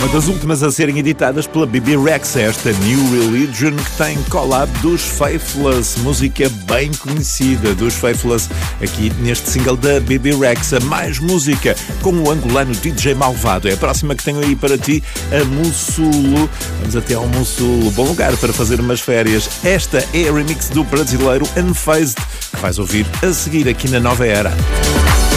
Uma das últimas a serem editadas pela Bebe Rexha, esta New Religion, que tem collab dos Faithless, música bem conhecida dos Faithless, aqui neste single da Bebe Rexha. Mais música com o angolano DJ Malvado. É a próxima que tenho aí para ti, a Mussulo. Vamos até ao Mussulo, bom lugar para fazer umas férias. Esta é a remix do brasileiro Unfazed, que vais ouvir a seguir aqui na Nova Era.